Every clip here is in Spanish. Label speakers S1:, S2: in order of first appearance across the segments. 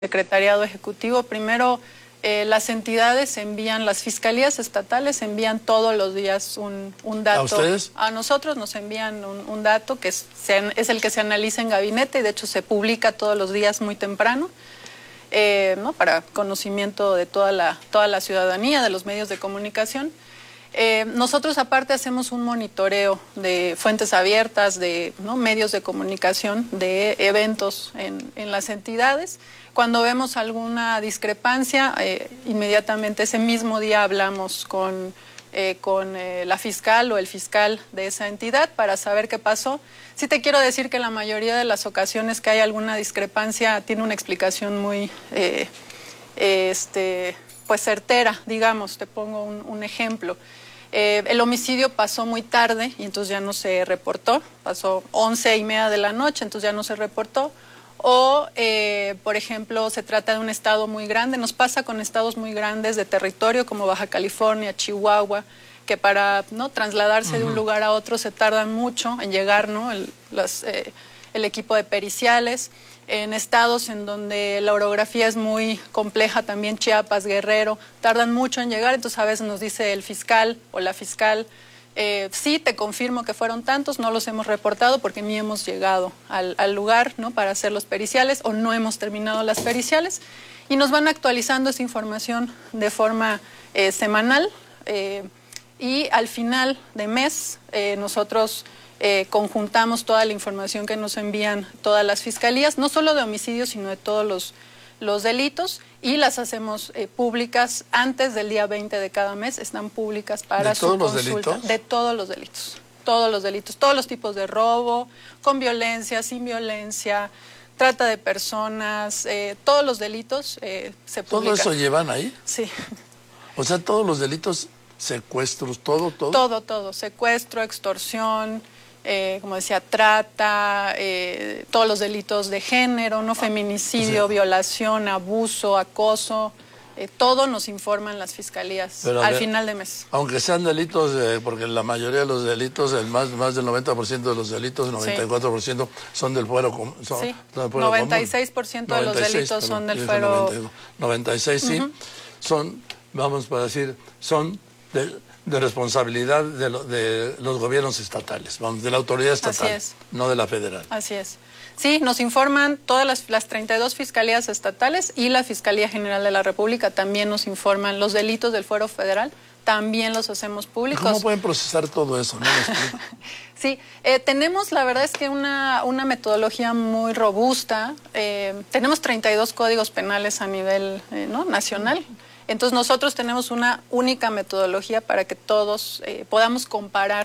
S1: Secretariado Ejecutivo. Primero, las entidades envían, las fiscalías estatales envían todos los días un dato.
S2: ¿A ustedes?
S1: A nosotros nos envían un dato que es el que se analiza en gabinete y de hecho se publica todos los días muy temprano, ¿no? Para conocimiento de toda la ciudadanía, de los medios de comunicación. Nosotros aparte hacemos un monitoreo de fuentes abiertas, de medios de comunicación, de eventos en las entidades. Cuando vemos alguna discrepancia, inmediatamente ese mismo día hablamos con la fiscal o el fiscal de esa entidad para saber qué pasó. Sí te quiero decir que la mayoría de las ocasiones que hay alguna discrepancia tiene una explicación muy pues certera, digamos. Te pongo un ejemplo. El homicidio pasó muy tarde y entonces ya no se reportó, pasó 11:30 de la noche, entonces ya no se reportó. O, por ejemplo, se trata de un estado muy grande, nos pasa con estados muy grandes de territorio como Baja California, Chihuahua, que para trasladarse de un lugar a otro se tardan mucho en llegar, el equipo de periciales. En estados en donde la orografía es muy compleja, también Chiapas, Guerrero, tardan mucho en llegar, entonces a veces nos dice el fiscal o la fiscal, sí, te confirmo que fueron tantos, no los hemos reportado porque ni hemos llegado al lugar, ¿no? Para hacer los periciales o no hemos terminado las periciales y nos van actualizando esa información de forma semanal y al final de mes nosotros conjuntamos toda la información que nos envían todas las fiscalías, no solo de homicidios, sino de todos los delitos, y las hacemos públicas antes del día 20 de cada mes, están públicas para su consulta.
S2: ¿De todos los delitos?
S1: De todos los delitos, todos los delitos, todos los tipos de robo, con violencia, sin violencia, trata de personas, todos los delitos se publican.
S2: ¿Todo eso llevan ahí?
S1: Sí.
S2: O sea, todos los delitos, secuestros, todo.
S1: Todo, secuestro, extorsión, como decía, trata, todos los delitos de género, feminicidio, violación, abuso, acoso, todo nos informan las fiscalías al final de mes.
S2: Aunque sean delitos, porque la mayoría de los delitos, más del 90% de los delitos, 94% son del fuero común.
S1: Sí, 96% de los delitos son del fuero.
S2: 96, sí, son, vamos para decir, son de responsabilidad de los gobiernos estatales, vamos, de la autoridad estatal, no de la federal.
S1: Así es. Sí, nos informan todas las 32 fiscalías estatales y la Fiscalía General de la República también nos informan los delitos del fuero federal, también los hacemos públicos.
S2: ¿Cómo pueden procesar todo eso? ¿No?
S1: Sí, tenemos, la verdad es que una metodología muy robusta, tenemos 32 códigos penales a nivel nacional. Entonces nosotros tenemos una única metodología para que todos podamos comparar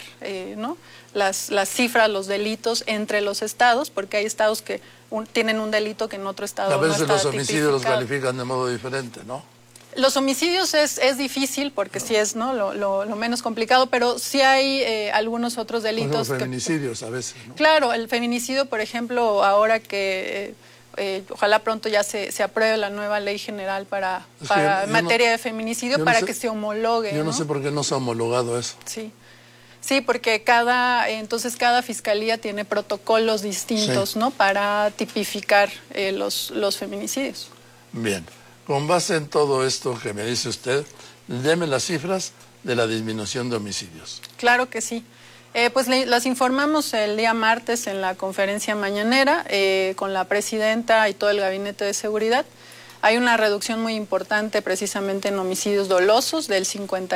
S1: las cifras, los delitos entre los estados, porque hay estados que tienen un delito que en otro estado no está tipificado.
S2: A veces los homicidios los califican de modo diferente, ¿no?
S1: Los homicidios es difícil porque sí es lo menos complicado, pero sí hay algunos otros delitos.
S2: Los feminicidios a veces, ¿no?
S1: Claro, el feminicidio, por ejemplo, ahora que ojalá pronto ya se apruebe la nueva ley general para materia de feminicidio para que se homologue.
S2: Yo no sé por qué no se ha homologado eso.
S1: Sí, porque cada fiscalía tiene protocolos distintos, para tipificar los feminicidios.
S2: Bien, con base en todo esto que me dice usted, deme las cifras de la disminución de homicidios.
S1: Claro que sí. Pues las informamos el día martes en la conferencia mañanera con la presidenta y todo el gabinete de seguridad. Hay una reducción muy importante precisamente en homicidios dolosos del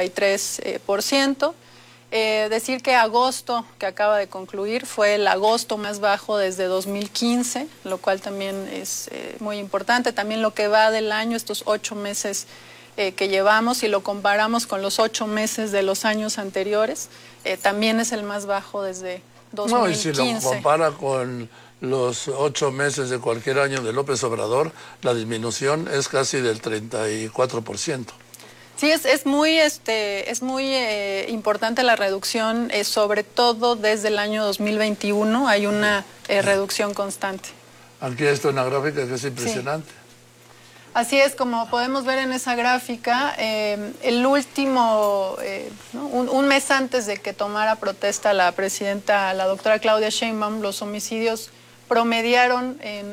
S1: 53%. Decir que agosto, que acaba de concluir, fue el agosto más bajo desde 2015, lo cual también es muy importante. También lo que va del año, estos 8 meses que llevamos, y lo comparamos con los 8 meses de los años anteriores, también es el más bajo desde 2015.
S2: Y si lo compara con los 8 meses de cualquier año de López Obrador, la disminución es casi del 34%.
S1: Sí, es muy importante la reducción, sobre todo desde el año 2021 hay una reducción constante.
S2: Aquí está una gráfica que es impresionante.
S1: Sí. Así es, como podemos ver en esa gráfica, el último, un mes antes de que tomara protesta la presidenta, la doctora Claudia Sheinbaum, los homicidios promediaron en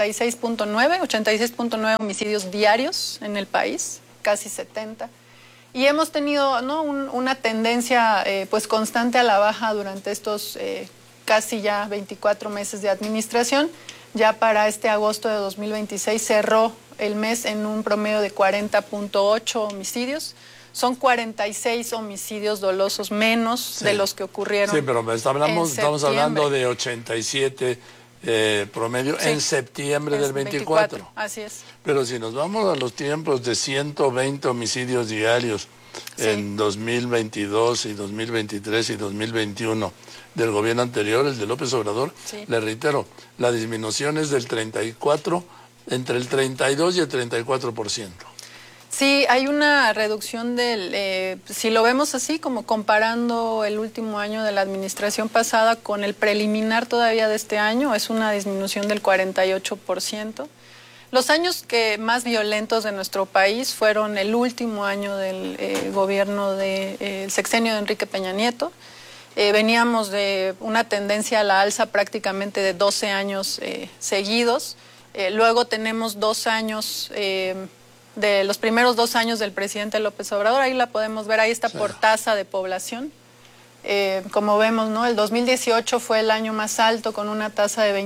S1: 86.9 homicidios diarios en el país, casi 70. Y hemos tenido, ¿no?, una tendencia pues constante a la baja durante estos casi ya 24 meses de administración. Ya para este agosto de 2026 cerró el mes en un promedio de 40.8 homicidios. Son 46 homicidios dolosos menos de los que ocurrieron.
S2: Sí, pero estamos hablando de 87 promedio en septiembre del 24.
S1: Así es.
S2: Pero si nos vamos a los tiempos de 120 homicidios diarios en 2022 y 2023 y 2021 del gobierno anterior, el de López Obrador, le reitero, la disminución es del 34, entre el 32 y el 34%.
S1: Sí, hay una reducción si lo vemos así, como comparando el último año de la administración pasada con el preliminar todavía de este año, es una disminución del 48%. Los años más violentos de nuestro país fueron el último año del gobierno del sexenio de Enrique Peña Nieto. Veníamos de una tendencia a la alza prácticamente de 12 años seguidos. Luego tenemos 2 años... de los primeros 2 años del presidente López Obrador, ahí la podemos ver, ahí está por tasa de población. Como vemos, ¿no?, el 2018 fue el año más alto con una tasa de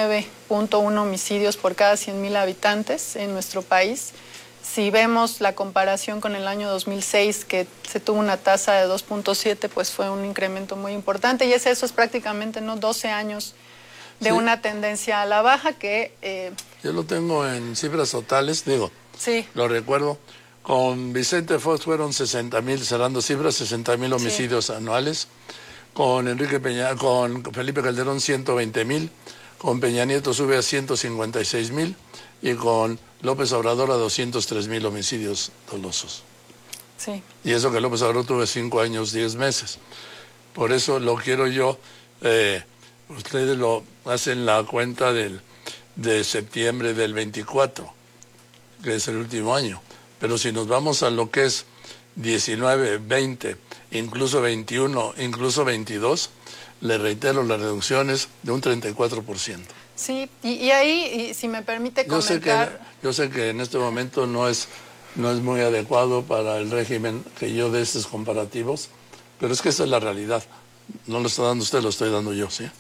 S1: 29.1 homicidios por cada 100,000 habitantes en nuestro país. Si vemos la comparación con el año 2006, que se tuvo una tasa de 2.7, pues fue un incremento muy importante. Y eso es prácticamente, ¿no?, 12 años de una tendencia a la baja que...
S2: Yo lo tengo en cifras totales, lo recuerdo. Con Vicente Fox fueron 60,000, cerrando cifras, 60,000 homicidios anuales. Con con Felipe Calderón 120,000. Con Peña Nieto sube a 156,000. Y con López Obrador a 203,000 homicidios dolosos.
S1: Sí.
S2: Y eso que López Obrador tuvo 5 años, 10 meses. Por eso lo quiero yo. Ustedes lo hacen la cuenta de septiembre del 24, que es el último año. Pero si nos vamos a lo que es 19, 20, incluso 21, incluso 22, le reitero, la reducción es de un 34%.
S1: Sí, y ahí, si me permite comentar...
S2: Yo sé que en este momento no es muy adecuado para el régimen que yo dé estos comparativos, pero es que esa es la realidad. No lo está dando usted, lo estoy dando yo, ¿sí?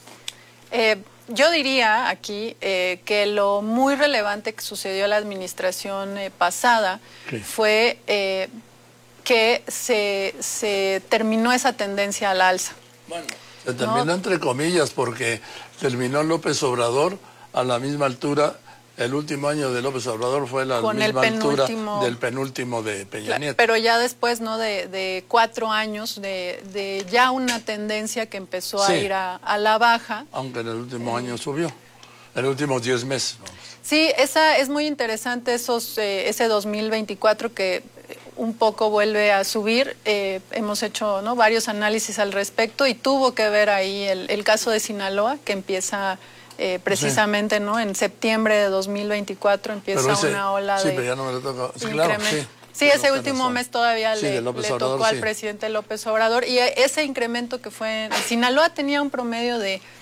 S1: Yo diría aquí que lo muy relevante que sucedió en la administración pasada fue que se terminó esa tendencia al alza.
S2: Bueno, se terminó entre comillas porque terminó López Obrador a la misma altura. El último año de López Obrador fue la misma altura del penúltimo de Peña Nieto.
S1: Pero ya después, ¿no?, de 4 años de ya una tendencia que empezó a ir a la baja.
S2: Aunque en el último año subió, en los últimos 10 meses. Vamos.
S1: Sí, esa es muy interesante, ese 2024 que un poco vuelve a subir. Hemos hecho, ¿no?, varios análisis al respecto y tuvo que ver ahí el caso de Sinaloa, que empieza... precisamente, ¿no?, en septiembre de 2024 empieza una ola de
S2: pero ya no me lo toca.
S1: Sí, ese último mes todavía le tocó al presidente López Obrador, y ese incremento que fue en Sinaloa tenía un promedio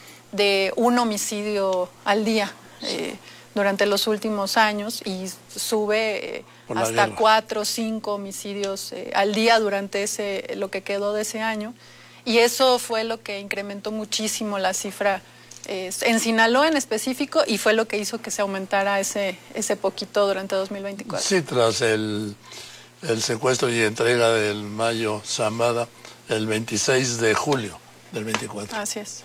S1: de 1 homicidio al día durante los últimos años, y sube hasta 4 o 5 homicidios al día durante lo que quedó de ese año, y eso fue lo que incrementó muchísimo la cifra en Sinaloa en específico, y fue lo que hizo que se aumentara ese poquito durante 2024.
S2: Sí, tras el secuestro y entrega del Mayo Zambada el 26 de julio del 24.
S1: Así es.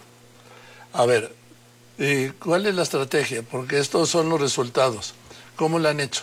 S2: A ver, ¿cuál es la estrategia? Porque estos son los resultados. ¿Cómo lo han hecho?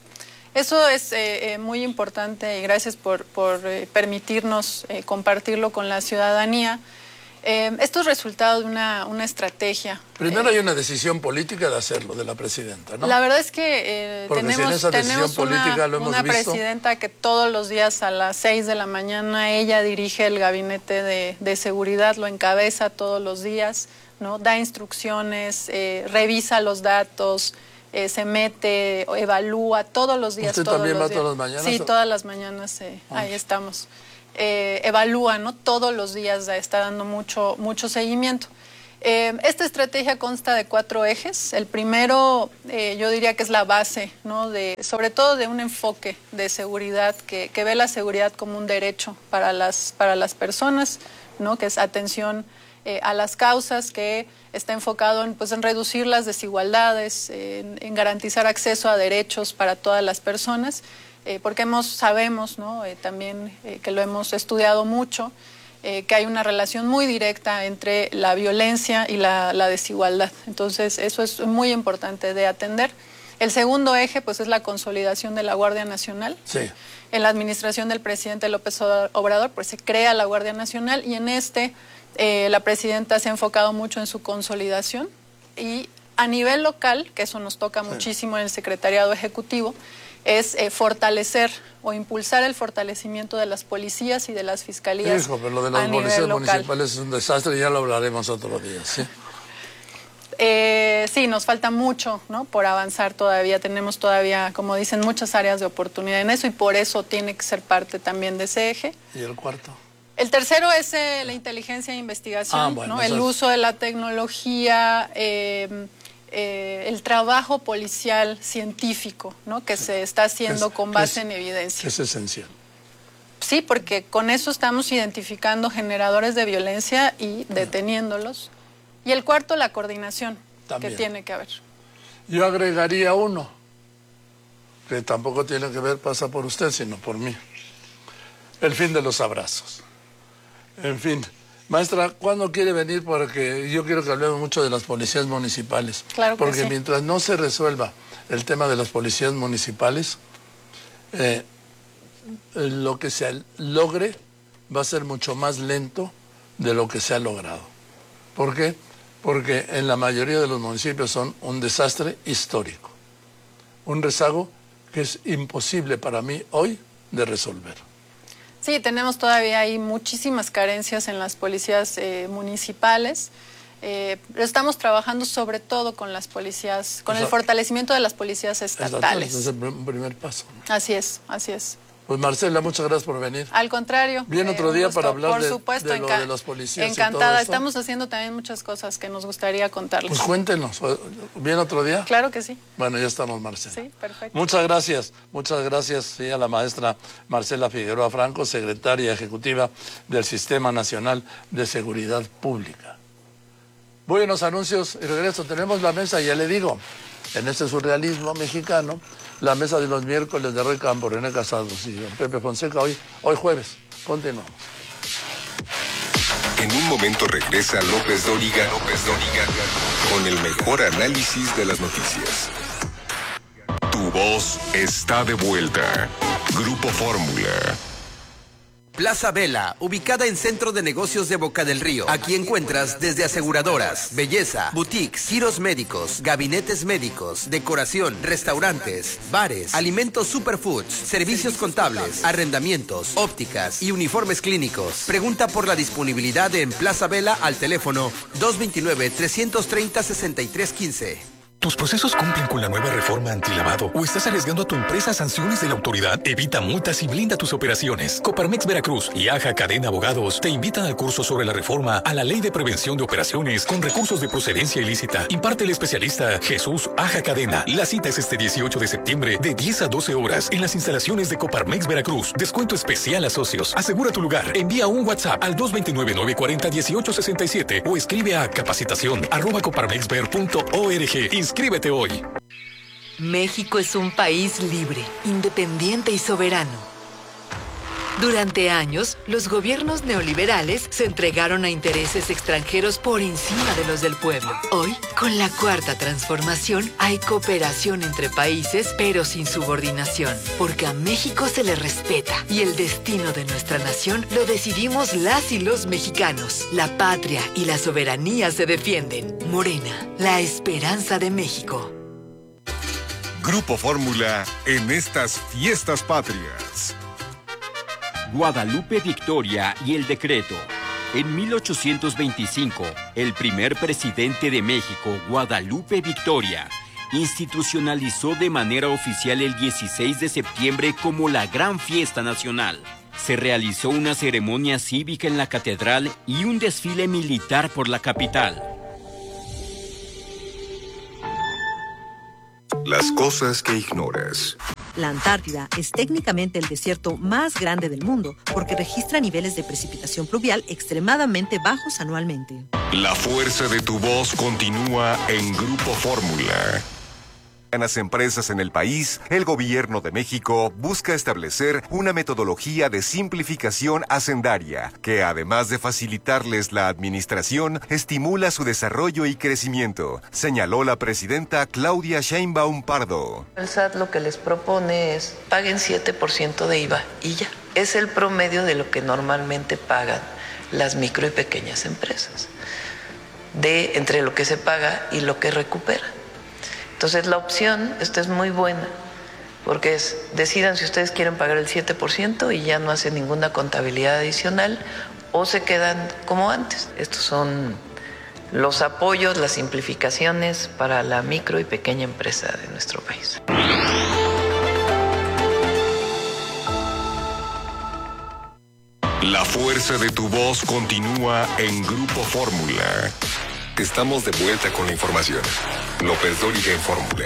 S1: Eso es muy importante, y gracias por permitirnos compartirlo con la ciudadanía. Estos resultados de una estrategia.
S2: Primero hay una decisión política de hacerlo, de la presidenta, ¿no?
S1: La verdad es que tenemos una presidenta que todos los días a las 6 de la mañana ella dirige el gabinete de seguridad, lo encabeza todos los días, ¿no? Da instrucciones, revisa los datos, se mete, evalúa todos los días.
S2: ¿Usted también va todas las mañanas?
S1: Sí, todas las mañanas ahí estamos. Evalúa, ¿no? Todos los días está dando mucho seguimiento. Esta estrategia consta de 4 ejes. El primero, yo diría que es la base, ¿no? Sobre todo de un enfoque de seguridad que ve la seguridad como un derecho para las personas, ¿no? Que es atención a las causas, que está enfocado en reducir las desigualdades, en garantizar acceso a derechos para todas las personas, porque sabemos, ¿no? También que lo hemos estudiado mucho, que hay una relación muy directa entre la violencia y la desigualdad. Entonces, eso es muy importante de atender. El segundo eje, pues, es la consolidación de la Guardia Nacional.
S2: Sí.
S1: En la administración del presidente López Obrador, pues, se crea la Guardia Nacional, y en la presidenta se ha enfocado mucho en su consolidación. Y a nivel local, que eso nos toca muchísimo en el Secretariado Ejecutivo, es fortalecer o impulsar el fortalecimiento de las policías y de las fiscalías.
S2: Hijo, pero lo de las policías municipales es un desastre, y ya lo hablaremos otro día, ¿sí?
S1: Sí, nos falta mucho, ¿no? Por avanzar todavía. Tenemos todavía, como dicen, muchas áreas de oportunidad en eso, y por eso tiene que ser parte también de ese eje.
S2: ¿Y el cuarto?
S1: El tercero es la inteligencia e investigación,
S2: bueno,
S1: ¿no? El uso de la tecnología, el trabajo policial científico, ¿no? Que se está haciendo con base en evidencia.
S2: Es esencial.
S1: Sí, porque con eso estamos identificando generadores de violencia y deteniéndolos. Y el cuarto, la coordinación, también, que tiene que haber.
S2: Yo agregaría uno, que tampoco tiene que ver, pasa por usted, sino por mí. El fin de los abrazos. En fin. Maestra, ¿cuándo quiere venir? Porque yo quiero que hablemos mucho de las policías municipales.
S1: Claro que
S2: porque
S1: sí.
S2: Mientras no se resuelva el tema de las policías municipales, lo que se logre va a ser mucho más lento de lo que se ha logrado. ¿Por qué? Porque en la mayoría de los municipios son un desastre histórico. Un rezago que es imposible para mí hoy de resolver.
S1: Sí, tenemos todavía ahí muchísimas carencias en las policías municipales. Estamos trabajando sobre todo con las policías, con el fortalecimiento de las policías estatales.
S2: Ese es el primer paso, ¿no?
S1: Así es, así es.
S2: Pues Marcela, muchas gracias por venir.
S1: Al contrario.
S2: Viene otro día para hablar
S1: por supuesto,
S2: de lo de los policías.
S1: Encantada.
S2: Y todo esto.
S1: Estamos haciendo también muchas cosas que nos gustaría contarles.
S2: Pues cuéntenos. ¿Viene otro día?
S1: Claro que sí.
S2: Bueno, ya estamos, Marcela.
S1: Sí, perfecto.
S2: Muchas gracias. Muchas gracias, sí, a la maestra Marcela Figueroa Franco, secretaria ejecutiva del Sistema Nacional de Seguridad Pública. Voy a los anuncios y regreso. Tenemos la mesa, ya le digo, en este surrealismo mexicano, la mesa de los miércoles de Roy Campos, René Casados y don Pepe Fonseca, hoy jueves. Continuamos.
S3: En un momento regresa López Dóriga con el mejor análisis de las noticias. Tu voz está de vuelta. Grupo Fórmula.
S4: Plaza Vela, ubicada en Centro de Negocios de Boca del Río. Aquí encuentras desde aseguradoras, belleza, boutiques, giros médicos, gabinetes médicos, decoración, restaurantes, bares, alimentos superfoods, servicios contables, arrendamientos, ópticas y uniformes clínicos. Pregunta por la disponibilidad en Plaza Vela al teléfono 229-330-6315.
S5: ¿Tus procesos cumplen con la nueva reforma antilavado o estás arriesgando a tu empresa sanciones de la autoridad? Evita multas y blinda tus operaciones. Coparmex Veracruz y AJA Cadena Abogados te invitan al curso sobre la reforma a la Ley de Prevención de Operaciones con recursos de procedencia ilícita. Imparte el especialista Jesús Aja Cadena. La cita es este 18 de septiembre de 10 a 12 horas en las instalaciones de Coparmex Veracruz. Descuento especial a socios. Asegura tu lugar. Envía un WhatsApp al 229-940-1867 o escribe a capacitación@coparmexver.org. Inscríbete hoy.
S6: México es un país libre, independiente y soberano. Durante años, los gobiernos neoliberales se entregaron a intereses extranjeros por encima de los del pueblo. Hoy, con la Cuarta Transformación, hay cooperación entre países, pero sin subordinación, porque a México se le respeta y el destino de nuestra nación lo decidimos las y los mexicanos. La patria y la soberanía se defienden. Morena, la esperanza de México.
S3: Grupo Fórmula en estas fiestas patrias.
S7: Guadalupe Victoria y el decreto. En 1825, el primer presidente de México, Guadalupe Victoria, institucionalizó de manera oficial el 16 de septiembre como la Gran Fiesta Nacional. Se realizó una ceremonia cívica en la catedral y un desfile militar por la capital.
S3: Las cosas que ignoras.
S8: La Antártida es técnicamente el desierto más grande del mundo porque registra niveles de precipitación pluvial extremadamente bajos anualmente.
S3: La fuerza de tu voz continúa en Grupo Fórmula. En las empresas en el país, el Gobierno de México busca establecer una metodología de simplificación hacendaria que, además de facilitarles la administración, estimula su desarrollo y crecimiento, señaló la presidenta Claudia Sheinbaum Pardo.
S9: El SAT lo que les propone es paguen 7% de IVA y ya. Es el promedio de lo que normalmente pagan las micro y pequeñas empresas, entre lo que se paga y lo que recupera. Entonces la opción, esta es muy buena, porque decidan si ustedes quieren pagar el 7% y ya no hacen ninguna contabilidad adicional o se quedan como antes. Estos son los apoyos, las simplificaciones para la micro y pequeña empresa de nuestro país.
S3: La fuerza de tu voz continúa en Grupo Fórmula. Estamos de vuelta con la información. López Dóriga en Fórmula.